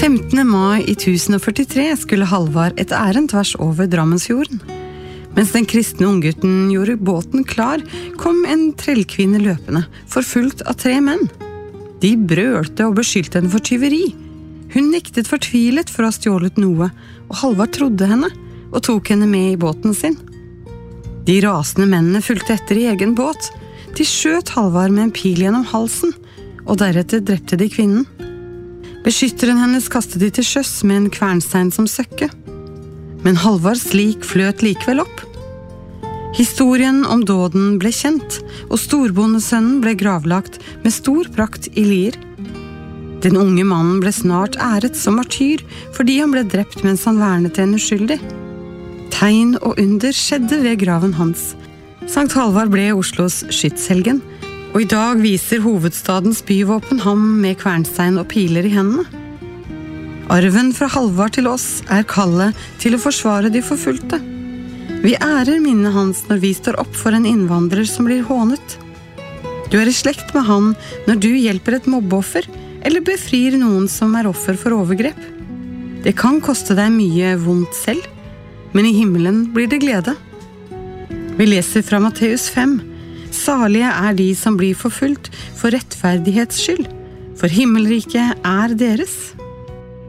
15. mai i 1043 skulle Halvard et ærend tvers over Drammensfjorden. Mens den kristne unggutten gjorde båten klar, kom en trellkvinne løpende, forfulgt av 3 menn. De brølte og beskyldte henne for tyveri. Hun nektet fortvilet for å ha stjålet noe, og Halvard trodde henne, og tok henne med i båten sin. De rasende mennene fulgte etter i egen båt. De skjøt Halvard med en pil gjennom halsen, og deretter drepte de kvinnen. Beskytteren hennes kastet de til sjøs med en kvernstein som søkke. Men Halvards lik fløt likevel opp. Historien om dåden ble kjent, og storbondesønnen ble gravlagt med stor prakt i Lier. Den unge mannen ble snart æret som martyr, fordi han ble drept mens han vernet en uskyldig. Tegn og under skjedde ved graven hans. Sankt Halvard ble Oslos skytshelgen, og i dag viser hovedstadens byvåpen ham med kvernstein og piler i hendene. Arven fra Halvard til oss er kallet til å forsvare de forfulgte. Vi ærer minnet hans når vi står opp for en innvandrer som blir hånet. Du er i slekt med han når du hjelper et mobbeoffer, eller befrir noen som er offer for overgrep. Det kan koste deg mye vondt selv, men i himmelen blir det glede. Vi leser fra Matteus 5. Salige er de som blir forfulgt for rettferdighets skyld, for himmelriket er deres.